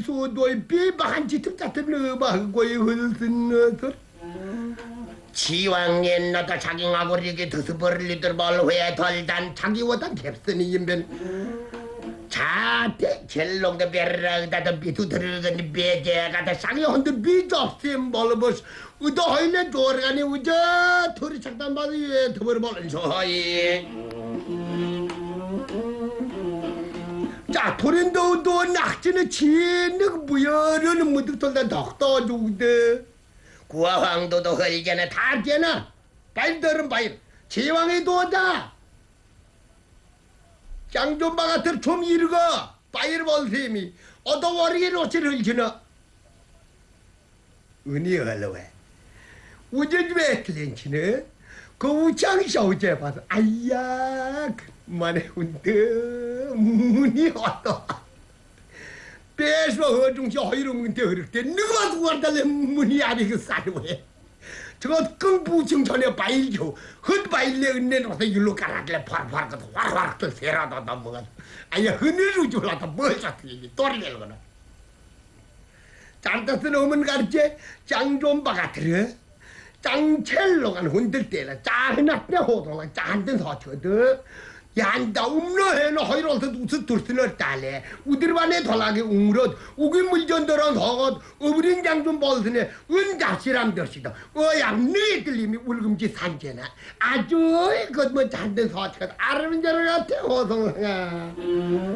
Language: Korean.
수도의 비방한지 틈자틈 너바고의 흘쓴 지왕년 나다 자기하고 이렇게 드스버릴리들 뭘왜 덜단 자기보다 캡스니 인변 자대 젤롱의 베르라다도 비투들은 베제가다 상이 혼들 비접심 벌버스 우도 하이네 조르가니 우자 토리 착단 바디에 더버 벌은 소하이 자 토린도 도 낙지는 진흙 무여르는 무득 돌다 덕도 주대 구화황도도 헐게나 다 깨나 발들은 바일 제왕의 도다 장존바 같은 좀 이르가 바일 볼셈이 어도워리에 로치를 흘지나 은이 흘러왜 우전집에 클렌치네 그 우창샤우제 봐서 아야 그만해 운드 문이 어떠 배서 허중시 허이름은데 어렵대 누가 두어달래 문이 아니 그 싸르왜 저거 끙부증 전에 바일죠 헛바일래 은내놓아서 일로 깔아달래 파르파르 화르화르 세라다 넘어가 아야 흐늘로 줄라다 뭘 잡히니 또리래거나 짠따스는 오면 가르치 짱좀바 같으려 짱첼로간 흔들 때라 짜ህ나때 호동라 짠든 서쳐도 얀다 um로해는 허이로서 우스 둘스널 딸래 우들반에 돌아게 웅롯 우기 물전더런 허것 어브린 장좀 볼스네 은잡시람 듯이다 어양 너희들님이 울금지 산재나 아주 그뭐 잔든 서쳐도 아르는 자를 같아 호동라